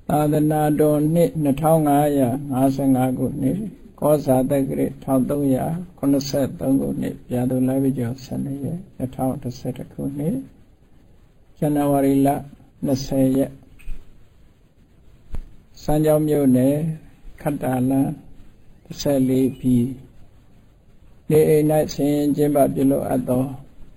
သာသနာတော်နှစ်2555ခုနှစ်ကောဇာတက္ကရာ1383ခုနှစ်ပြာသူလပြည့်ကျော်12ရက်2011ခုနှစ်ဇန်နဝါရီလ20ရက်စမ်းကြောင်းမြို့နယ်ခတ္တာလန်း14ပြည်နေအိမ်၌ဆင်ကျင်းပပြုလုပ်အပ်သော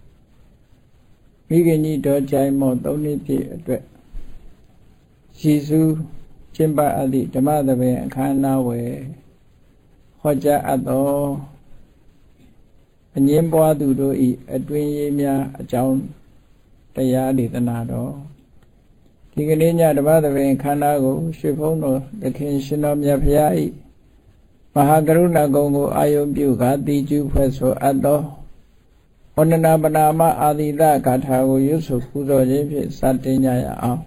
မိခင်ကြီးတော်ကြိုင်မော3နှစ်ပြည့်အတွက်ယေရှုကျင့်ပအပ်သည့်ဓမ္မသဘင်အခမ်းအနားဝယ်ဟောကြားအပ်သောအငင်းပွားသူတို့၏အတွင်းရေးများအကြောင်းတရားဒေသနာတော်ဒီကနေ့ညဓမ္မသဘင်အခမ်းအနားကိုရွှေဘုန်းတော်သခင်ရှင်တော်မြတ်ဖရာ၏မဟာကရုဏာကုံကိုအာယုပြုကာတိကျူဖွဲ့ဆိုအပ်သောဝန္ဒနာပနာမအာသီတဂါထာကိုရွတ်ဆိုပူဇော်ခြင်းဖြင့်စတင်ကြရအောင်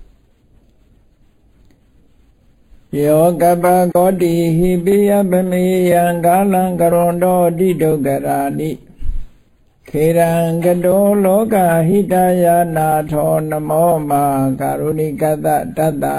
ယောကပကောတိဟိပိယပမေယံကာလံကရွန်တောတိဒုက္ခရာနိခေရံကတောလောကဟိတယာနာထောနမောမာကာရုဏိကတတတ္တ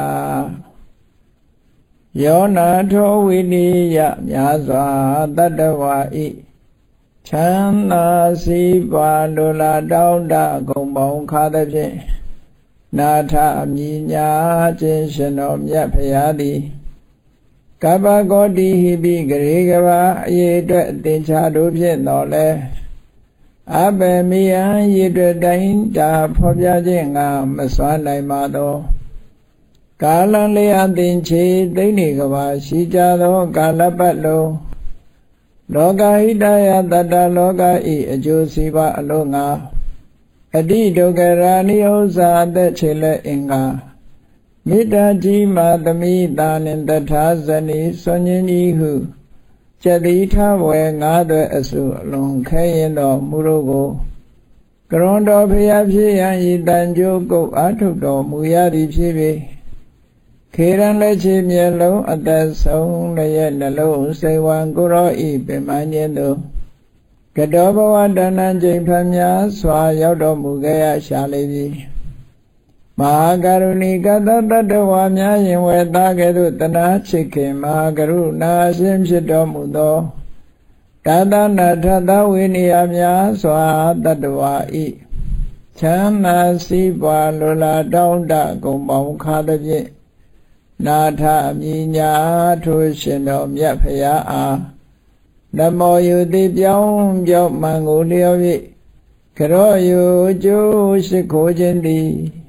ယောနာထောဝိနိယမြာစွာတတ္တဝါဤချမ်းသာစီးပွားလိုလားတောင်းတဂုံပေါင်းခါသဖြင့်နာထအမြညာခြင်းရှင်တော်မြတ်ဖရာသည်ကပ္ပကောတိဟိပိဂရေကဘာအရေအတွက်အသင်္ချာတို့ဖြင့်တော်လဲအဘယ်မိယံရေအတွက်တိုင်းတာဖော်ပြခြင်းငါမစွမ်းနိုင်ပါသောကာလလျာသင်္ချေသိနေကဘာရှိကြသောကာလပတ်လုံးလောကဟိတယတတ္တလောကဤအကျိုးစီးပွားအလို့ငါအတိဒုက္ခရာနိဥ္စာအသက်ချေလက်အင်္ဂါမေတ္တာကြီးမာသမိတာနှင့်တထာဇနီစွန်ញင်းကြီးဟုကျတိထဝေငါးသွဲအစုအလုံးခဲရင်တော်မူတို့ကိုကရွန်တော်ဖရာဖြစ်ရန်ဤတန်ကြိုးကုတ်အားထုတ်တော်မူရသည်ဖြစ်ပေခေရန်လက်ချေမျက်လုံးအသက်ဆုံးလည်းနှလုံးစိတ်ဝံကိုရောဤပင်မညင်းတို့ကတောဘဝတဏ္ဏကျိန်ဖန်များစွာရောက်တော်မူခဲ့ရရှာလေပြီမဟာကရုဏီကတတတ္တဝါများရင်ဝေသားကဲ့သို့တနာချစ်ခင်မဟာကရုဏာရှင်ဖြစ်တော်မူသောတသနာထသဝိနည်းများစွာတတ္တဝါဤချမ်းသာစီးပွားလိုလားတောင်းတဂုံပေါင်းခါသဖြင့်နာထအမြညာထိုရှင်တော်မြတ်ဖရာအားနမောယုတိပြောင်းမှန်ကိုလျော်၍ကရောယုကျိုးရှိခိုးခြင်းသည်